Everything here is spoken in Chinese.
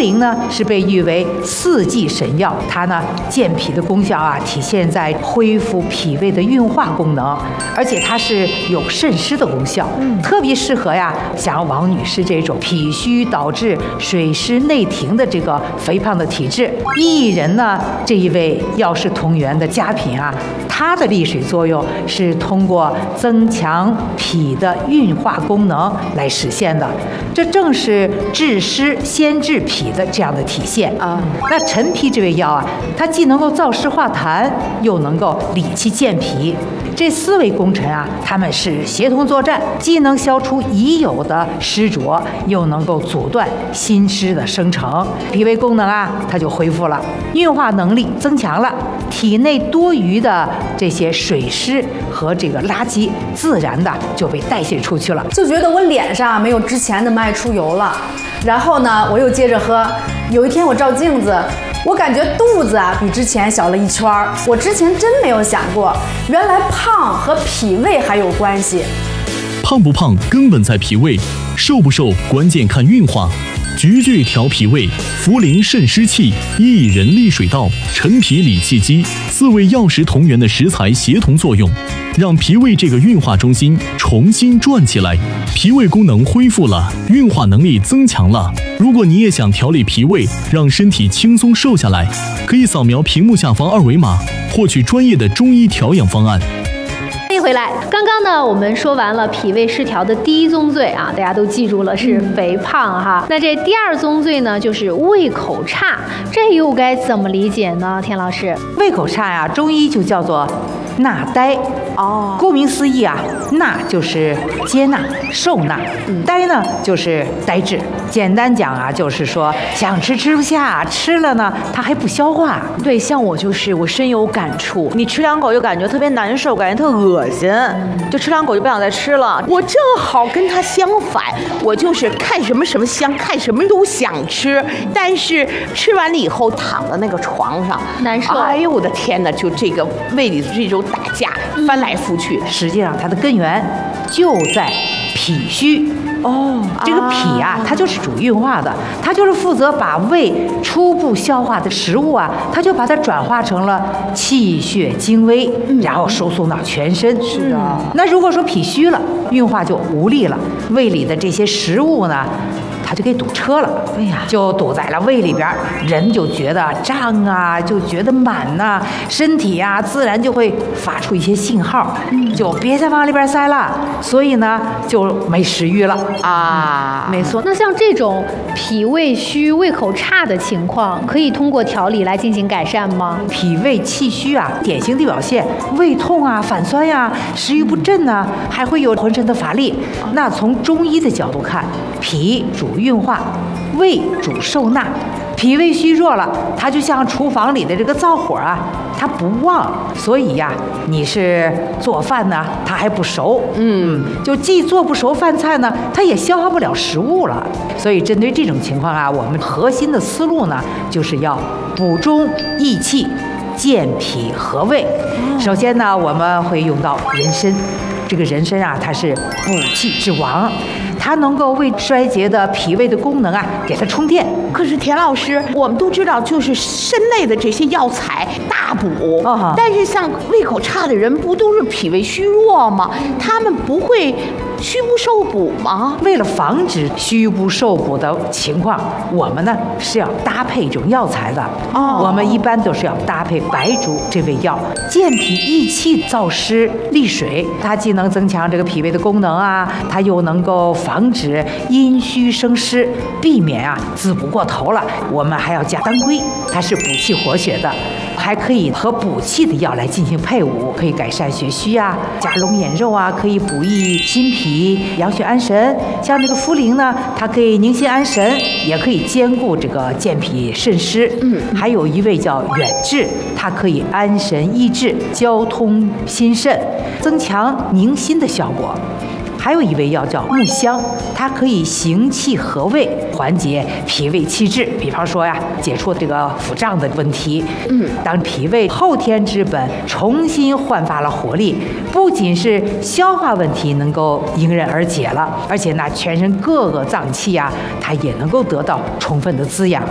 苓呢是被誉为4季神药，它呢健脾的功效啊体现在恢复脾胃的运化功能，而且它是有渗湿的功效，特别适合呀像王女士这种脾虚导致水湿内停的这个肥胖的体质。薏仁呢这一味药食同源的佳品啊，它的利水作用是通过增强脾的运化功能来实现的，这正是治湿先治脾的这样的体现啊。那陈皮这味药啊，它既能够燥湿化痰，又能够理气健脾，这4味功臣啊，它们是协同作战，既能消除已有的湿浊，又能够阻断新湿的生成，脾胃功能啊它就恢复了，运化能力增强了，体内多余的这些水湿和这个垃圾自然的就被代谢出去了。 就觉得我脸上没有之前那么爱出油了，然后呢我又接着喝，有一天我照镜子，我感觉肚子啊比之前小了1圈儿。我之前真没有想过，原来胖和脾胃还有关系。 胖不胖根本在脾胃，瘦不瘦关键看运化。菊苣调脾胃，茯苓渗湿气，薏仁利水道，陈皮理气机，4味药食同源的食材协同作用，让脾胃这个运化中心重新转起来，脾胃功能恢复了，运化能力增强了。如果你也想调理脾胃，让身体轻松瘦下来，可以扫描屏幕下方2维码，获取专业的中医调养方案。 欢迎回来。刚刚呢，我们说完了脾胃失调的第1宗罪啊，大家都记住了，是肥胖哈。那这第2宗罪呢，就是胃口差，这又该怎么理解呢？田老师， 胃口差呀，中医就叫做纳呆。顾名思义啊，纳就是接纳、受纳，呆呢就是呆滞。简单讲啊，就是说想吃吃不下，吃了呢它还不消化。 对，像我就是我深有感触，你吃2口就感觉特别难受，感觉特恶心，就吃2口就不想再吃了。我正好跟他相反，我就是看什么什么香，看什么都想吃，但是吃完了以后躺在那个床上难受。 哎呦我的天哪，就这个胃里的这种打架，翻来覆去。 实际上它的根源就在脾虚。这个脾啊，它就是主运化的，它就是负责把胃初步消化的食物啊，它就把它转化成了气血精微，然后输送到全身。 是的。 那如果说脾虚了，运化就无力了，胃里的这些食物呢，它就给堵车了，哎呀，就堵在了胃里边，人就觉得胀啊，就觉得满呐，身体呀自然就会发出一些信号，就别再往里边塞了，所以呢就没食欲了啊。 没错。那像这种脾胃虚、胃口差的情况，可以通过调理来进行改善吗？ 脾胃气虚啊，典型的表现胃痛啊、反酸呀、食欲不振啊，还会有浑身的乏力。那从中医的角度看，脾主运化，胃主受纳，脾胃虚弱了，它就像厨房里的这个灶火啊，它不旺，所以呀，你是做饭呢，它还不熟，就既做不熟饭菜呢，它也消化不了食物了。所以针对这种情况啊，我们核心的思路呢，就是要补中益气，健脾和胃。首先呢，我们会用到人参。这个人参啊，它是补气之王，它能够为衰竭的脾胃的功能啊，给它充电。 可是田老师，我们都知道，就是参类的这些药材大补，但是像胃口差的人，不都是脾胃虚弱吗？他们不会虚不受补吗？ 为了防止虚不受补的情况，我们呢是要搭配这种药材的。我们一般都是要搭配白术这味药，健脾益气、燥湿利水，它既能增强这个脾胃的功能啊，它又能够防止阴虚生湿，避免啊滋补过头了。我们还要加当归，它是补气活血的，还可以和补气的药来进行配伍，可以改善血虚啊，加龙眼肉啊，可以补益心脾、养血安神。像这个茯苓呢，它可以宁心安神，也可以兼顾这个健脾渗湿。还有一味叫远志，它可以安神益智、交通心肾，增强宁心的效果。还有一味药叫木香，它可以行气和胃，缓解脾胃气滞。比方说呀，解除这个腹胀的问题。当脾胃后天之本重新焕发了活力，不仅是消化问题能够迎刃而解了，而且呢，全身各个脏器啊，它也能够得到充分的滋养。